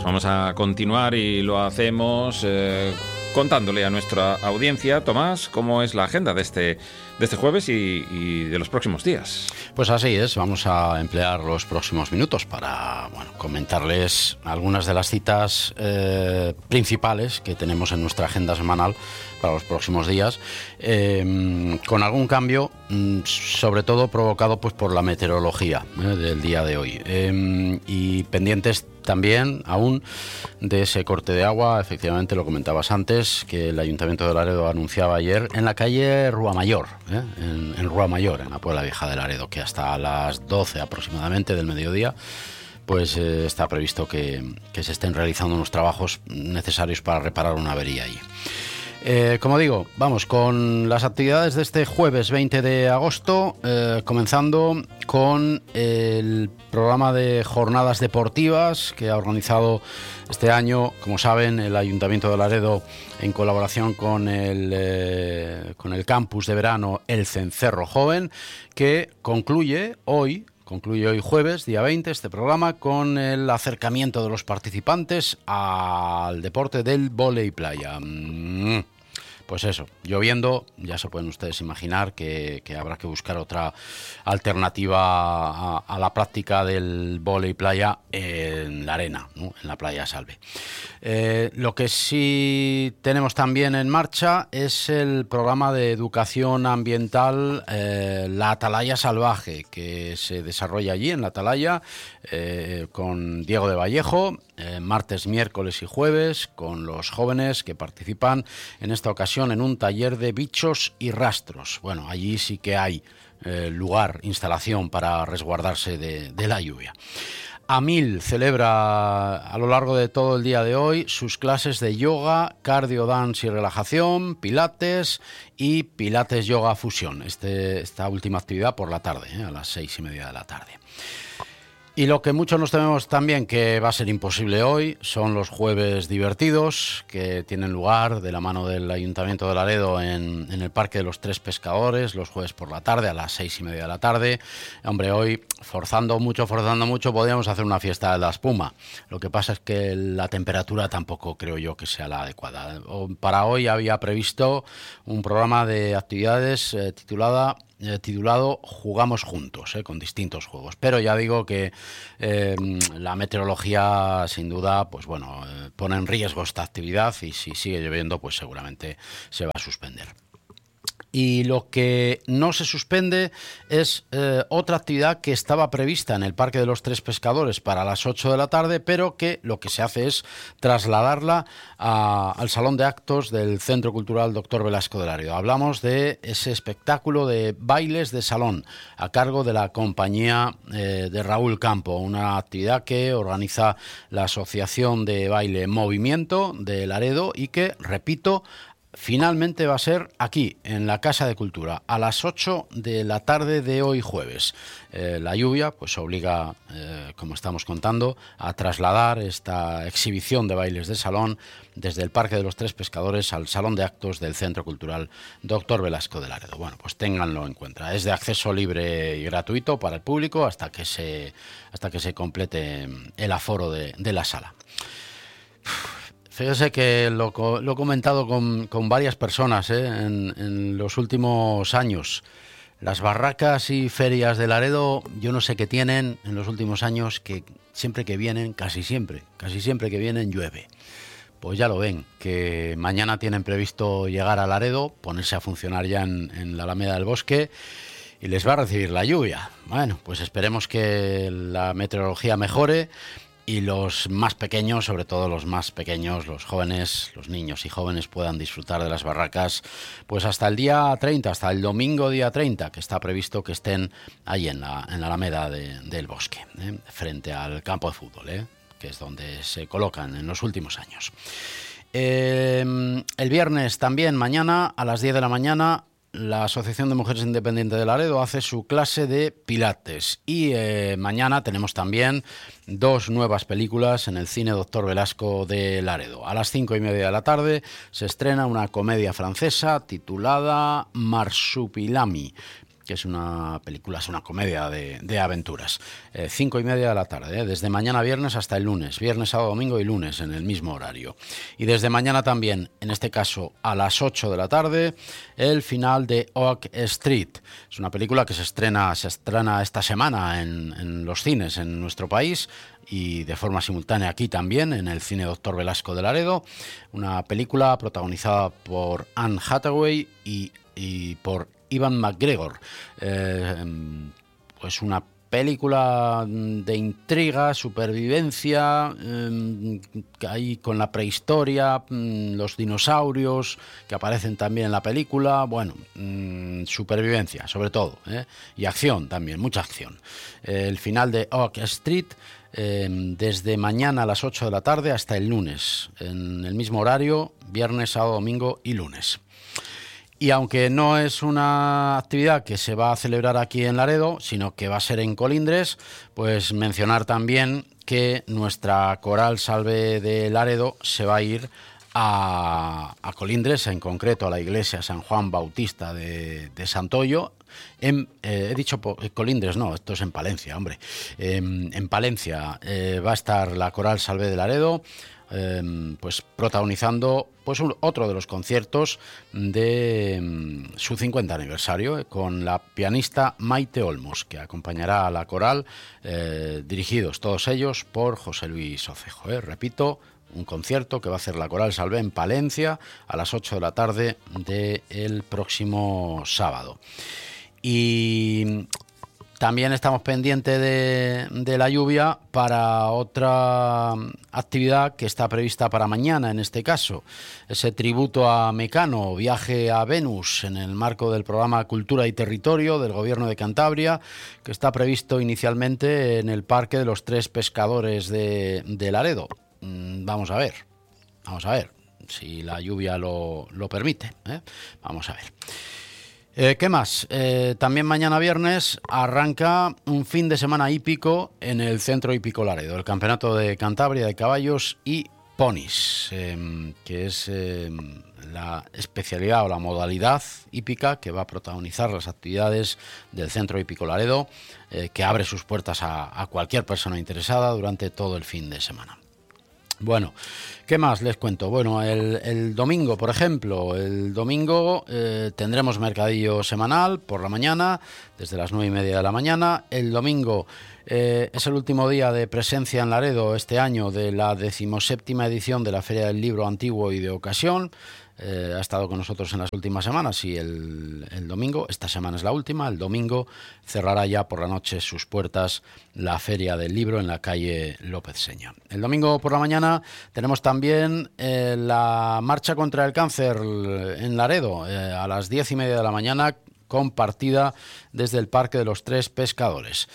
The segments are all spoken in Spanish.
Vamos a continuar y lo hacemos contándole a nuestra audiencia, Tomás, cómo es la agenda de este jueves y de los próximos días. Pues así es, vamos a emplear los próximos minutos para comentarles algunas de las citas principales que tenemos en nuestra agenda semanal para los próximos días, con algún cambio, sobre todo provocado pues por la meteorología del día de hoy, y pendientes también aún de ese corte de agua. Efectivamente, lo comentabas antes, que el Ayuntamiento de Laredo anunciaba ayer en la calle Rúa Mayor, en Rúa Mayor, en la Puebla Vieja de Laredo, que hasta las 12 aproximadamente del mediodía pues está previsto que se estén realizando unos trabajos necesarios para reparar una avería allí. Como digo, vamos con las actividades de este jueves 20 de agosto, comenzando con el programa de jornadas deportivas que ha organizado este año, como saben, el Ayuntamiento de Laredo en colaboración con el campus de verano El Cencerro Joven, que concluye hoy jueves, día 20, este programa con el acercamiento de los participantes al deporte del vóley playa. Pues eso, lloviendo, ya se pueden ustedes imaginar que habrá que buscar otra alternativa a la práctica del vóley playa en la arena, ¿no? En la playa Salve. Lo que sí tenemos también en marcha es el programa de educación ambiental, La Atalaya Salvaje, que se desarrolla allí en La Atalaya, con Diego de Vallejo, martes, miércoles y jueves, con los jóvenes que participan en esta ocasión en un taller de bichos y rastros. Bueno, allí sí que hay lugar, instalación para resguardarse de la lluvia. AMIL celebra a lo largo de todo el día de hoy sus clases de yoga, cardio, dance y relajación, pilates y pilates yoga fusión. Esta última actividad por la tarde, a las 6:30 de la tarde. Y lo que muchos nos tememos también que va a ser imposible hoy son los jueves divertidos que tienen lugar de la mano del Ayuntamiento de Laredo en el Parque de los Tres Pescadores los jueves por la tarde a las 6:30 de la tarde. Hombre, hoy forzando mucho, podríamos hacer una fiesta de la espuma. Lo que pasa es que la temperatura tampoco creo yo que sea la adecuada. Para hoy había previsto un programa de actividades titulado Jugamos Juntos, con distintos juegos, pero ya digo que la meteorología sin duda pues pone en riesgo esta actividad y si sigue lloviendo pues seguramente se va a suspender. Y lo que no se suspende es otra actividad que estaba prevista en el Parque de los Tres Pescadores para las 8 de la tarde, pero que lo que se hace es trasladarla al Salón de Actos del Centro Cultural Dr. Velasco de Laredo. Hablamos de ese espectáculo de bailes de salón a cargo de la compañía de Raúl Campo, una actividad que organiza la Asociación de Baile Movimiento de Laredo y que, repito, finalmente va a ser aquí, en la Casa de Cultura, a las 8 de la tarde de hoy jueves. La lluvia pues obliga, como estamos contando, a trasladar esta exhibición de bailes de salón desde el Parque de los Tres Pescadores al Salón de Actos del Centro Cultural Dr. Velasco de Laredo. Bueno, pues ténganlo en cuenta. Es de acceso libre y gratuito para el público hasta que se complete el aforo de la sala. Fíjese que lo he comentado con varias personas en los últimos años. Las barracas y ferias de Laredo, yo no sé qué tienen en los últimos años, que siempre que vienen, casi siempre que vienen llueve. Pues ya lo ven, que mañana tienen previsto llegar a Laredo, ponerse a funcionar ya en la Alameda del Bosque y les va a recibir la lluvia. Bueno, pues esperemos que la meteorología mejore y los más pequeños, sobre todo los más pequeños, los jóvenes, los niños y jóvenes puedan disfrutar de las barracas pues hasta el día 30, hasta el domingo día 30, que está previsto que estén ahí en la Alameda del Bosque, frente al campo de fútbol, que es donde se colocan en los últimos años. El viernes también, mañana a las 10 de la mañana, la Asociación de Mujeres Independientes de Laredo hace su clase de pilates y mañana tenemos también 2 nuevas películas en el Cine Dr. Velasco de Laredo. A las 5:30 de la tarde se estrena una comedia francesa titulada Marsupilami que es una película, es una comedia de aventuras. 5:30 de la tarde, desde mañana viernes hasta el lunes, viernes, sábado, domingo y lunes en el mismo horario. Y desde mañana también, en este caso a las 8 de la tarde, el final de Oak Street. Es una película que se estrena esta semana en los cines en nuestro país y de forma simultánea aquí también en el Cine Doctor Velasco de Laredo. Una película protagonizada por Anne Hathaway y por Ewan McGregor. Pues una película de intriga, supervivencia, ahí con la prehistoria, los dinosaurios que aparecen también en la película, bueno, supervivencia sobre todo, y acción también, mucha acción. El final de Oak Street, desde mañana a las 8 de la tarde hasta el lunes, en el mismo horario, viernes, sábado, domingo y lunes. Y aunque no es una actividad que se va a celebrar aquí en Laredo, sino que va a ser en Colindres, pues mencionar también que nuestra Coral Salve de Laredo se va a ir a Colindres, en concreto a la iglesia San Juan Bautista de Santoyo. He dicho Colindres, no, esto es en Palencia, hombre. En Palencia va a estar la Coral Salve de Laredo, pues protagonizando pues otro de los conciertos de su 50 aniversario con la pianista Maite Olmos, que acompañará a la coral, dirigidos todos ellos por José Luis Ocejo. Repito, un concierto que va a hacer la Coral Salve en Palencia a las 8 de la tarde del próximo sábado. Y también estamos pendientes de la lluvia para otra actividad que está prevista para mañana, en este caso. Ese tributo a Mecano, viaje a Venus, en el marco del programa Cultura y Territorio del Gobierno de Cantabria, que está previsto inicialmente en el Parque de los Tres Pescadores de Laredo. Vamos a ver si la lluvia lo permite, Vamos a ver. ¿Qué más? También mañana viernes arranca un fin de semana hípico en el Centro Hípico Laredo, el Campeonato de Cantabria de Caballos y Ponis, que es la especialidad o la modalidad hípica que va a protagonizar las actividades del Centro Hípico Laredo, que abre sus puertas a cualquier persona interesada durante todo el fin de semana. Bueno, ¿qué más les cuento? Bueno, el domingo, por ejemplo, tendremos mercadillo semanal por la mañana, desde las 9:30 de la mañana. El domingo es el último día de presencia en Laredo este año de la 17ª edición de la Feria del Libro Antiguo y de Ocasión. Ha estado con nosotros en las últimas semanas y el domingo, esta semana es la última, el domingo cerrará ya por la noche sus puertas la Feria del Libro en la calle López Seña. El domingo por la mañana tenemos también la Marcha contra el Cáncer en Laredo, a las 10:30 de la mañana, compartida desde el Parque de los Tres Pescadores.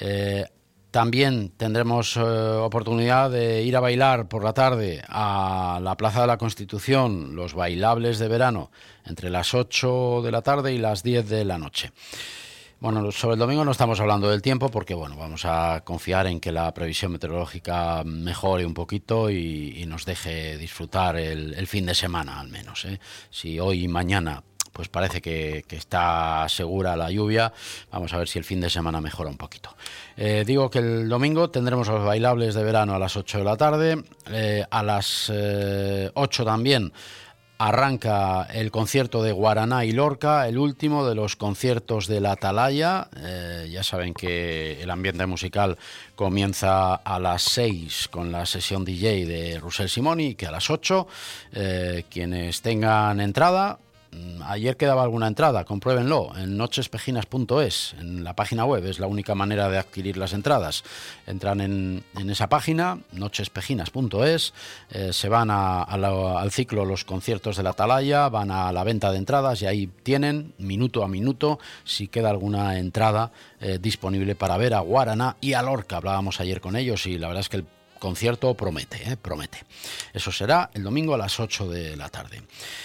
También tendremos oportunidad de ir a bailar por la tarde a la Plaza de la Constitución, los bailables de verano, entre las 8 de la tarde y las 10 de la noche. Bueno, sobre el domingo no estamos hablando del tiempo porque, bueno, vamos a confiar en que la previsión meteorológica mejore un poquito y nos deje disfrutar el fin de semana, al menos. Si hoy y mañana pues parece que está segura la lluvia, vamos a ver si el fin de semana mejora un poquito. Digo que el domingo tendremos los bailables de verano a las 8 de la tarde, a las 8 también arranca el concierto de Guaraná y Lorca, el último de los conciertos de la Atalaya. Ya saben que el ambiente musical comienza a las 6 con la sesión DJ de Russell Simoni, que a las 8 quienes tengan entrada. Ayer quedaba alguna entrada, compruébenlo en nochespejinas.es, en la página web, es la única manera de adquirir las entradas. Entran en esa página, nochespejinas.es, se van al ciclo Los conciertos de la Atalaya, van a la venta de entradas y ahí tienen, minuto a minuto, si queda alguna entrada disponible para ver a Guaraná y a Lorca. Hablábamos ayer con ellos y la verdad es que el concierto promete. Eso será el domingo a las 8 de la tarde.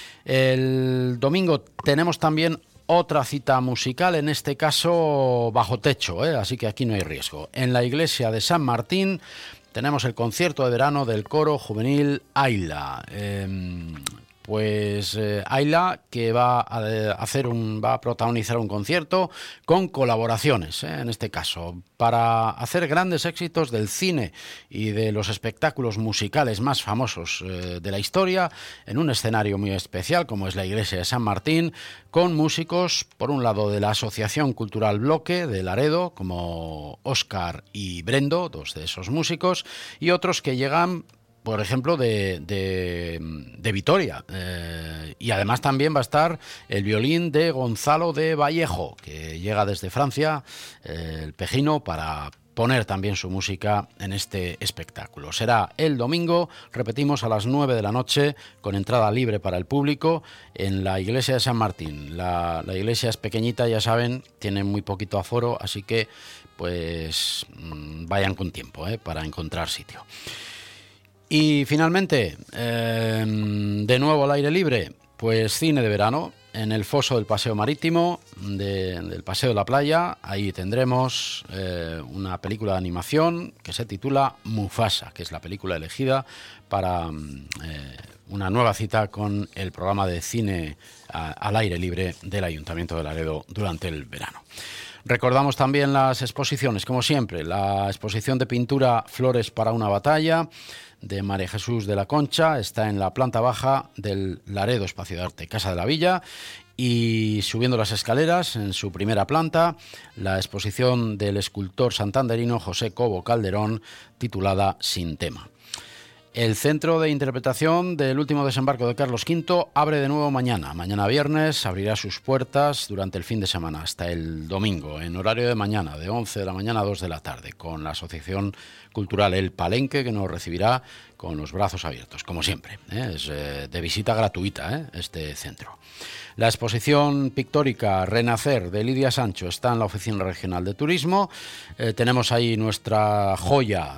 El domingo tenemos también otra cita musical, en este caso bajo techo, así que aquí no hay riesgo. En la iglesia de San Martín tenemos el concierto de verano del coro juvenil Aila, Pues Ayla, que va a protagonizar un concierto con colaboraciones, en este caso, para hacer grandes éxitos del cine y de los espectáculos musicales más famosos de la historia, en un escenario muy especial como es la iglesia de San Martín, con músicos, por un lado, de la Asociación Cultural Bloque de Laredo, como Óscar y Brendo, dos de esos músicos, y otros que llegan, por ejemplo, de Vitoria. Y además también va a estar el violín de Gonzalo de Vallejo, que llega desde Francia, el pejino, para poner también su música en este espectáculo. Será el domingo, repetimos, a las 9 de la noche, con entrada libre para el público, en la iglesia de San Martín. La iglesia es pequeñita, ya saben, tiene muy poquito aforo, así que pues vayan con tiempo para encontrar sitio. Y finalmente, de nuevo al aire libre, pues cine de verano en el foso del Paseo Marítimo, del Paseo de la Playa. Ahí tendremos una película de animación que se titula Mufasa, que es la película elegida para una nueva cita con el programa de cine al aire libre del Ayuntamiento de Laredo durante el verano. Recordamos también las exposiciones, como siempre, la exposición de pintura Flores para una batalla, de María Jesús de la Concha, está en la planta baja del Laredo Espacio de Arte Casa de la Villa, y subiendo las escaleras, en su primera planta, la exposición del escultor santanderino José Cobo Calderón, titulada Sin tema. El Centro de Interpretación del Último Desembarco de Carlos V abre de nuevo mañana. Mañana viernes abrirá sus puertas durante el fin de semana hasta el domingo, en horario de mañana, de 11 de la mañana a 2 de la tarde, con la Asociación Cultural El Palenque, que nos recibirá con los brazos abiertos, como siempre. Es de visita gratuita este centro. La exposición pictórica Renacer de Lidia Sancho está en la Oficina Regional de Turismo. Tenemos ahí nuestra joya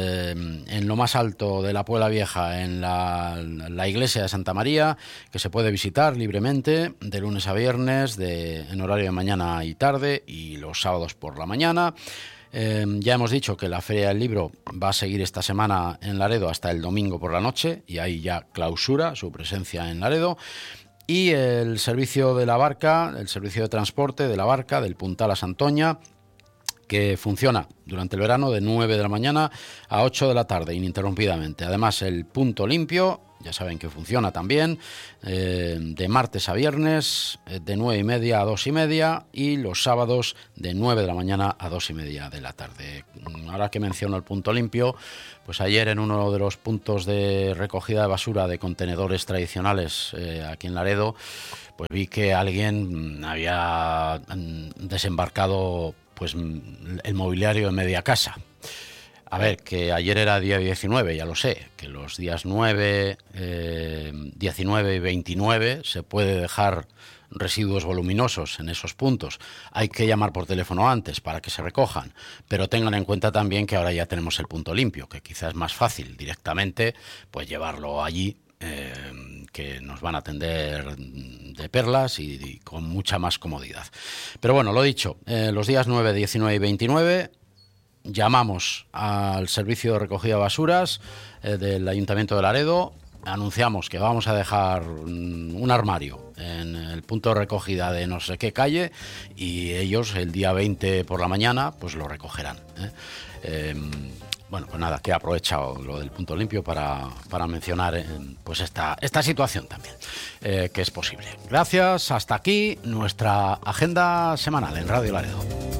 en lo más alto de la Puebla Vieja, en la iglesia de Santa María, que se puede visitar libremente de lunes a viernes, en horario de mañana y tarde, y los sábados por la mañana. Ya hemos dicho que la Feria del Libro va a seguir esta semana en Laredo hasta el domingo por la noche, y ahí ya clausura su presencia en Laredo. Y el servicio de la barca, el servicio de transporte de la barca del Puntal a Santoña, que funciona durante el verano de 9 de la mañana a 8 de la tarde ininterrumpidamente. Además, el Punto Limpio, ya saben que funciona también, de martes a viernes, de 9:30 a 2:30, y los sábados de 9 de la mañana a 2:30 de la tarde. Ahora que menciono el Punto Limpio, pues ayer en uno de los puntos de recogida de basura de contenedores tradicionales aquí en Laredo, pues vi que alguien había desembarcado pues el mobiliario de media casa. A ver, que ayer era día 19, ya lo sé, que los días 9, 19 y 29 se puede dejar residuos voluminosos en esos puntos. Hay que llamar por teléfono antes para que se recojan, pero tengan en cuenta también que ahora ya tenemos el Punto Limpio, que quizás es más fácil directamente pues llevarlo allí, que nos van a atender de perlas y con mucha más comodidad. Pero bueno, lo dicho, los días 9, 19 y 29 llamamos al servicio de recogida de basuras del Ayuntamiento de Laredo, anunciamos que vamos a dejar un armario en el punto de recogida de no sé qué calle, y ellos el día 20 por la mañana pues lo recogerán. Bueno, pues nada, que he aprovechado lo del Punto Limpio para mencionar pues esta situación también, que es posible. Gracias, hasta aquí nuestra agenda semanal en Radio Laredo.